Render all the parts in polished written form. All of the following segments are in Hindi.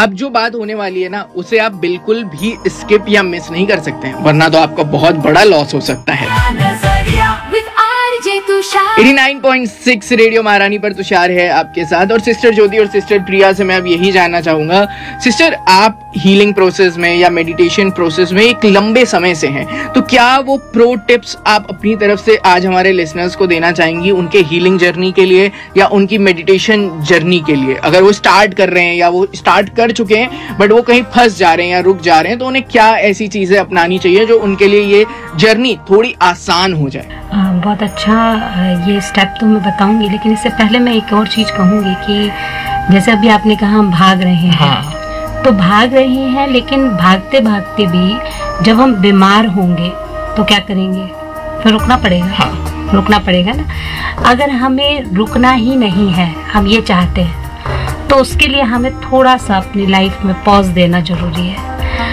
अब जो बात होने वाली है ना, उसे आप बिल्कुल भी स्किप या मिस नहीं कर सकते हैं, वरना तो आपका बहुत बड़ा लॉस हो सकता है। 89.6 रेडियो महारानी पर तुषार है आपके साथ, और सिस्टर ज्योति और सिस्टर प्रिया से मैं अब यही जानना चाहूंगा, सिस्टर आप हीलिंग प्रोसेस में या मेडिटेशन प्रोसेस में एक लंबे समय से हैं, तो क्या वो प्रो टिप्स आप अपनी तरफ से आज हमारे लिसनर्स को देना चाहेंगी उनके हीलिंग जर्नी के लिए या उनकी मेडिटेशन जर्नी के लिए? अगर वो स्टार्ट कर रहे हैं या वो स्टार्ट कर चुके हैं बट वो कहीं फंस जा रहे हैं या रुक जा रहे हैं, तो उन्हें क्या ऐसी चीजें अपनानी चाहिए जो उनके लिए ये जर्नी थोड़ी आसान हो जाए? बहुत अच्छा ये स्टेप तो मैं बताऊंगी, लेकिन इससे पहले मैं एक और चीज कहूंगी कि जैसे अभी आपने कहा हम भाग रहे हैं, हाँ। तो भाग रहे हैं, लेकिन भागते भागते भी जब हम बीमार होंगे तो क्या करेंगे? फिर रुकना पड़ेगा, हाँ। रुकना पड़ेगा ना। अगर हमें रुकना ही नहीं है, हम ये चाहते हैं, तो उसके लिए हमें थोड़ा सा अपनी लाइफ में पॉज देना जरूरी है।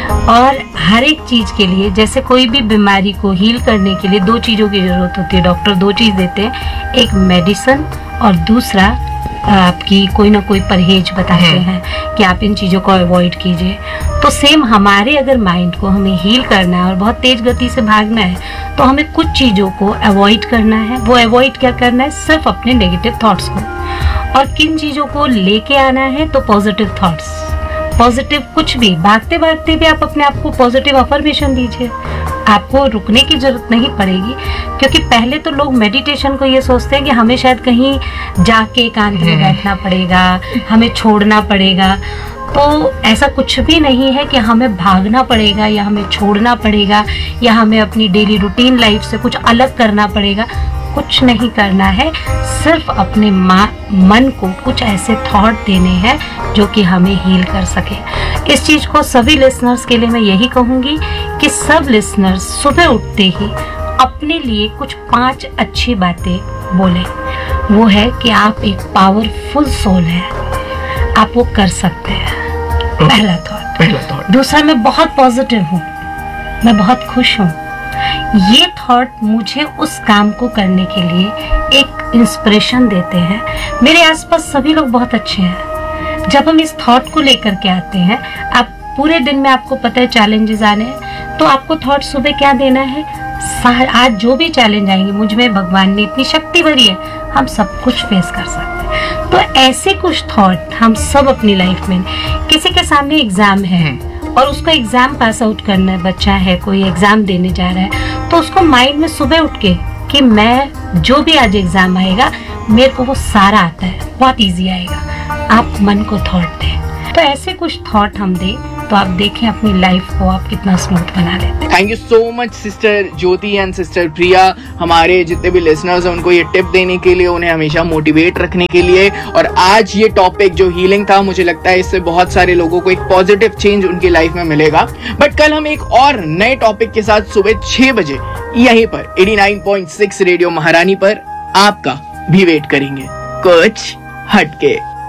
और हर एक चीज के लिए, जैसे कोई भी बीमारी को हील करने के लिए 2 चीजों की जरूरत होती है। डॉक्टर 2 चीज देते हैं, एक मेडिसिन और दूसरा आपकी कोई ना कोई परहेज बताते हैं कि आप इन चीजों को अवॉइड कीजिए। तो सेम हमारे अगर माइंड को हमें हील करना है और बहुत तेज गति से भागना है, तो हमें कुछ चीजों को अवॉइड करना है। वो अवॉइड क्या करना है? सिर्फ अपने नेगेटिव थॉट्स को। और किन चीजों को लेके आना है? तो पॉजिटिव थॉट्स, पॉजिटिव कुछ भी। भागते भागते भी आप अपने आप को पॉजिटिव अफर्मेशन दीजिए, आपको रुकने की जरूरत नहीं पड़ेगी। क्योंकि पहले तो लोग मेडिटेशन को ये सोचते हैं कि हमें शायद कहीं जाके एकांत में बैठना पड़ेगा, हमें छोड़ना पड़ेगा। तो ऐसा कुछ भी नहीं है कि हमें भागना पड़ेगा या हमें छोड़ना पड़ेगा या हमें अपनी डेली रूटीन लाइफ से कुछ अलग करना पड़ेगा। कुछ नहीं करना है, सिर्फ अपने मन को कुछ ऐसे थॉट देने हैं जो कि हमें हील कर सके। इस चीज को सभी लिसनर्स के लिए मैं यही कहूंगी कि सब लिसनर्स सुबह उठते ही अपने लिए कुछ 5 अच्छी बातें बोलें। वो है कि आप एक पावरफुल सोल है, आप वो कर सकते हैं। पहला थॉट। दूसरा, मैं बहुत पॉजिटिव हूँ, मैं बहुत खुश हूँ। ये थॉट मुझे उस काम को करने के लिए एक इंस्पिरेशन देते हैं। मेरे आसपास सभी लोग बहुत अच्छे हैं। जब हम इस थॉट को लेकर के आते हैं, आप पूरे दिन में आपको पता है चैलेंजेस आने हैं, तो आपको थॉट सुबह क्या देना है? आज जो भी चैलेंज आएंगे, मुझ में भगवान ने इतनी शक्ति भरी है, हम सब कुछ फेस कर सकते हैं। तो ऐसे कुछ थॉट हम सब अपनी लाइफ में, किसी के सामने एग्जाम है और उसको एग्जाम पास आउट करना है, बच्चा है कोई एग्जाम देने जा रहा है, तो उसको माइंड में सुबह उठ के कि मैं जो भी आज एग्जाम आएगा मेरे को वो सारा आता है, बहुत इजी आएगा। आप मन को थॉट दें। तो ऐसे कुछ थॉट हम दें तो आप देखें अपनी लाइफ को आप कितना स्मूथ बना लेते हैं। Thank you so much sister Jyoti and sister प्रिया, हमारे जितने भी लिसनर्स हैं उनको ये टिप देने के लिए, उन्हें हमेशा मोटिवेट रखने के लिए। और आज ये टॉपिक जो हीलिंग था, मुझे लगता है इससे बहुत सारे लोगों को एक पॉजिटिव चेंज उनकी लाइफ में मिलेगा। बट कल हम एक और नए टॉपिक के साथ सुबह 6 बजे यहीं पर 89.6 रेडियो महारानी पर आपका भी वेट करेंगे, कुछ हटके।